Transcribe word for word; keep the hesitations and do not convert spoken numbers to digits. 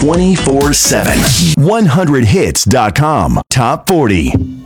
twenty-four seven. one hundred hits dot com. Top forty.